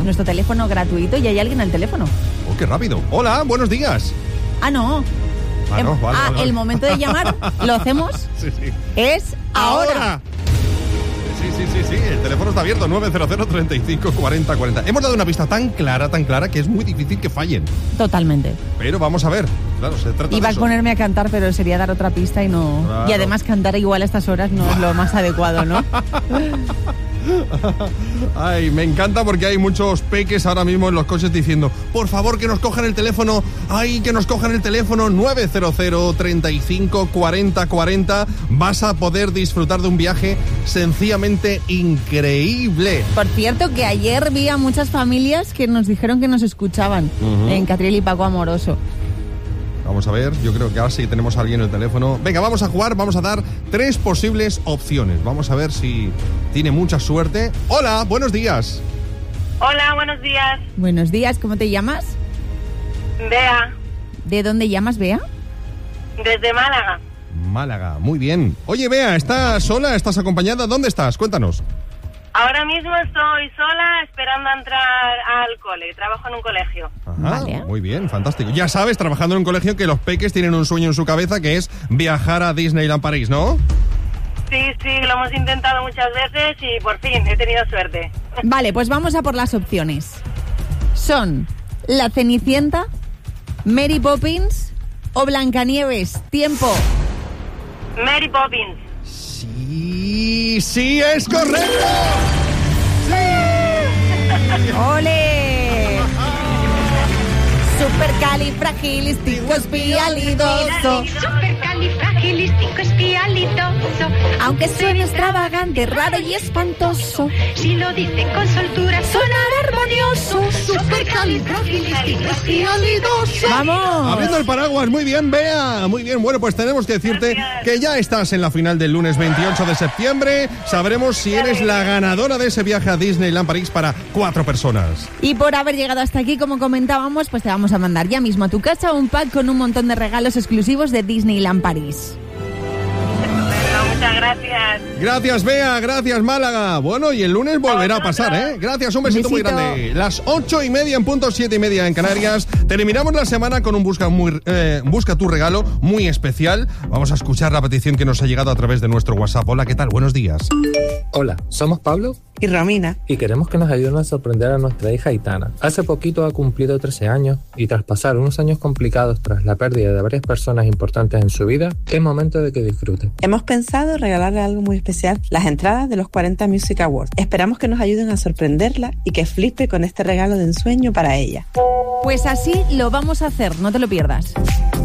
nuestro teléfono gratuito y hay alguien al teléfono. ¡Oh, qué rápido! Hola, buenos días. No. Vale. El momento de llamar, ¿lo hacemos? Sí. Es ahora. Sí, el teléfono está abierto, 900 35 40 40. Hemos dado una pista tan clara que es muy difícil que fallen. Totalmente. Pero vamos a ver, claro, se trata Iba de eso. a ponerme a cantar, pero sería dar otra pista y no... Claro. Y además cantar igual a estas horas no es lo más adecuado, ¿no? Ay, me encanta porque hay muchos peques ahora mismo en los coches diciendo, por favor, que nos cojan el teléfono. Ay, que nos cojan el teléfono. 900 35 40 40. Vas a poder disfrutar de un viaje sencillamente increíble. Por cierto, que ayer vi a muchas familias que nos dijeron que nos escuchaban en Catriel y Paco Amoroso. Vamos a ver, yo creo que ahora sí tenemos a alguien en el teléfono. Venga, vamos a jugar, vamos a dar 3 posibles opciones. Vamos a ver si tiene mucha suerte. Hola, buenos días. Hola, buenos días. Buenos días, ¿cómo te llamas? Bea, ¿De dónde llamas, Bea? desde Málaga. Málaga, muy bien. Oye, Bea, ¿estás sola? ¿Estás acompañada? ¿Dónde estás? Cuéntanos. Ahora mismo estoy sola esperando a entrar al cole. Trabajo en un colegio. Ajá, Vale. muy bien, fantástico. Ya sabes, trabajando en un colegio, que los peques tienen un sueño en su cabeza, que es viajar a Disneyland París, ¿no? Sí, lo hemos intentado muchas veces y por fin he tenido suerte. Vale, pues vamos a por las opciones. Son La Cenicienta, Mary Poppins o Blancanieves. Tiempo. Mary Poppins. Sí, es correcto. ¡Ole! Supercalifragilisticoespialidoso. Supercalifragilisticoespialidoso. Aunque suene extravagante, raro y espantoso, Si lo dice con soltura, sonará armonioso. supercalifragilisticoespialidoso. ¡Vamos! Abriendo el paraguas, muy bien, Bea. Muy bien, bueno, pues tenemos que decirte que ya estás en la final del lunes 28 de septiembre. Sabremos si eres la ganadora de ese viaje a Disneyland París para 4 personas. Y por haber llegado hasta aquí, como comentábamos, pues te vamos a mandar ya mismo a tu casa un pack con un montón de regalos exclusivos de Disneyland París. Bueno, muchas gracias. Gracias, Bea, gracias, Málaga. Bueno, y el lunes volverá a pasar, ¿eh? Gracias, un besito muy Besito. grande. Las 8:30 en punto, 7:30 en Canarias. Terminamos la semana con un busca tu regalo muy especial. Vamos a escuchar la petición que nos ha llegado a través de nuestro WhatsApp. Hola, ¿qué tal? Buenos días. Hola, somos Pablo Y Romina. y queremos que nos ayuden a sorprender a nuestra hija Aitana. Hace poquito ha cumplido 13 años y tras pasar unos años complicados tras la pérdida de varias personas importantes en su vida, es momento de que disfrute. Hemos pensado regalarle algo muy especial, las entradas de los 40 Music Awards. Esperamos que nos ayuden a sorprenderla y que flipe con este regalo de ensueño para ella. Pues así lo vamos a hacer, no te lo pierdas.